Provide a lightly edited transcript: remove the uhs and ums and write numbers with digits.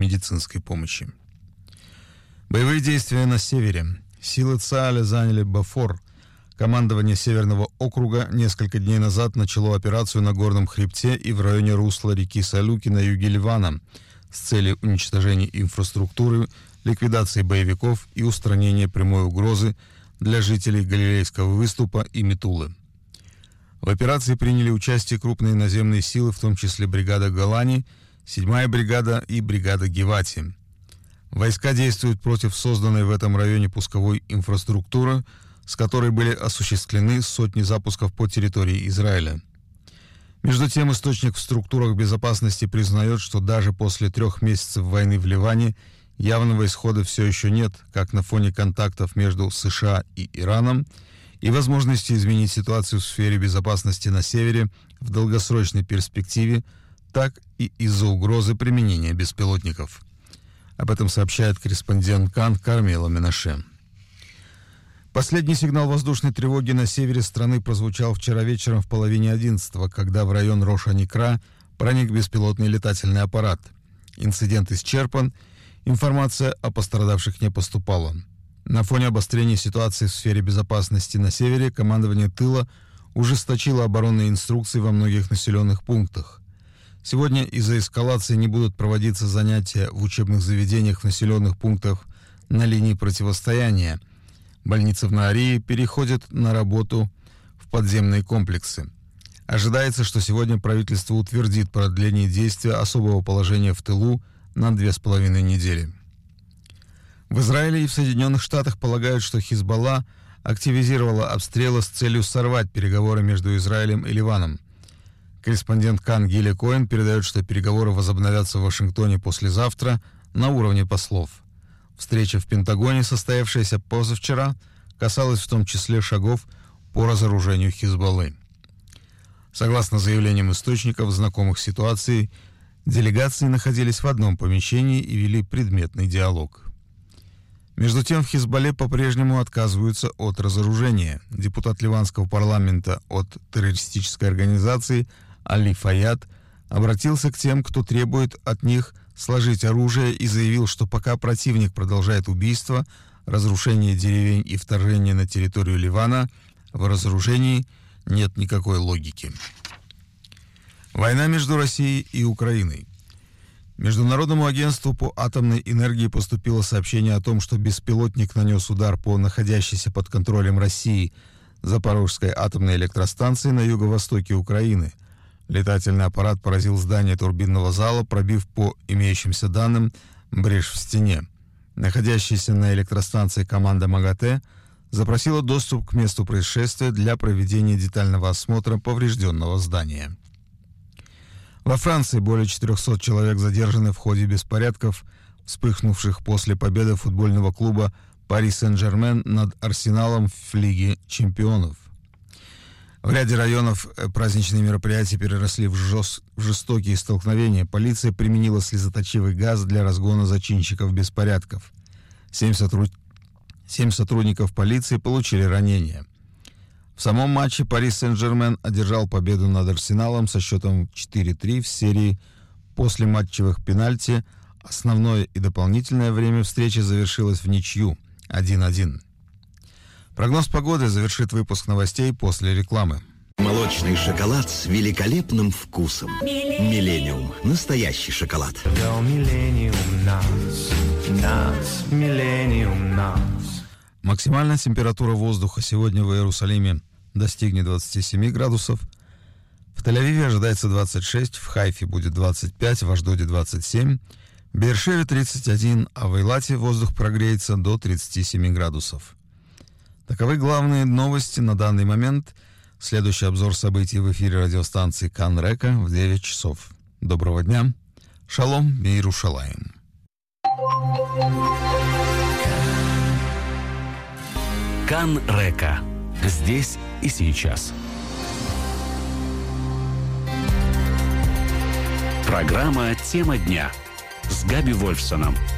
медицинской помощи. Боевые действия на севере. Силы ЦААля заняли Бафор. Командование Северного округа несколько дней назад начало операцию на горном хребте и в районе русла реки Салюки на юге Ливана с целью уничтожения инфраструктуры, ликвидации боевиков и устранения прямой угрозы для жителей Галилейского выступа и Метулы. В операции приняли участие крупные наземные силы, в том числе бригада Голани, 7-я бригада и бригада Гевати. Войска действуют против созданной в этом районе пусковой инфраструктуры, с которой были осуществлены сотни запусков по территории Израиля. Между тем, источник в структурах безопасности признает, что даже после 3 месяцев войны в Ливане явного исхода все еще нет, как на фоне контактов между США и Ираном и возможности изменить ситуацию в сфере безопасности на севере в долгосрочной перспективе, так и из-за угрозы применения беспилотников. Об этом сообщает корреспондент КАН Кармела Менаше. Последний сигнал воздушной тревоги на севере страны прозвучал вчера вечером в половине 11-го, когда в район Рош-ха-Никра проник беспилотный летательный аппарат. Инцидент исчерпан, информация о пострадавших не поступала. На фоне обострения ситуации в сфере безопасности на севере командование тыла ужесточило оборонные инструкции во многих населенных пунктах. Сегодня из-за эскалации не будут проводиться занятия в учебных заведениях в населенных пунктах на линии противостояния. Больницы в Наарии переходят на работу в подземные комплексы. Ожидается, что сегодня правительство утвердит продление действия особого положения в тылу на 2,5 недели. В Израиле и в Соединенных Штатах полагают, что Хизбалла активизировала обстрелы с целью сорвать переговоры между Израилем и Ливаном. Корреспондент КАН Гиля Коэн передает, что переговоры возобновятся в Вашингтоне послезавтра на уровне послов. Встреча в Пентагоне, состоявшаяся позавчера, касалась в том числе шагов по разоружению Хизбаллы. Согласно заявлениям источников, знакомых ситуации, делегации находились в одном помещении и вели предметный диалог. Между тем, в Хизбалле по-прежнему отказываются от разоружения. Депутат ливанского парламента от террористической организации Али Фаяд обратился к тем, кто требует от них сложить оружие, и заявил, что пока противник продолжает убийство, разрушение деревень и вторжение на территорию Ливана, в разоружении нет никакой логики. Война между Россией и Украиной. Международному агентству по атомной энергии поступило сообщение о том, что беспилотник нанес удар по находящейся под контролем России Запорожской атомной электростанции на юго-востоке Украины. Летательный аппарат поразил здание турбинного зала, пробив по имеющимся данным брешь в стене. Находящаяся на электростанции команда МАГАТЭ запросила доступ к месту происшествия для проведения детального осмотра поврежденного здания. Во Франции более 400 человек задержаны в ходе беспорядков, вспыхнувших после победы футбольного клуба «Пари Сен-Жермен» над «Арсеналом» в Лиге чемпионов. В ряде районов праздничные мероприятия переросли в жестокие столкновения. Полиция применила слезоточивый газ для разгона зачинщиков беспорядков. 7 сотрудников полиции получили ранения. В самом матче Пари Сен-Жермен одержал победу над Арсеналом со счетом 4-3 в серии после матчевых пенальти. Основное и дополнительное время встречи завершилось в ничью 1-1. Прогноз погоды завершит выпуск новостей после рекламы. Молочный шоколад с великолепным вкусом. Миллениум. Настоящий шоколад. Максимальная температура воздуха сегодня в Иерусалиме достигнет 27 градусов. В Тель-Авиве ожидается 26, в Хайфе будет 25, в Ашдоде 27, в Беэр-Шеве 31, а в Эйлате воздух прогреется до 37 градусов. Таковы главные новости на данный момент. Следующий обзор событий в эфире радиостанции КАН Река в 9 часов. Доброго дня. Шалом Иерушалаим. КАН Река. Здесь и сейчас. Программа «Тема дня» с Габи Вольфсоном.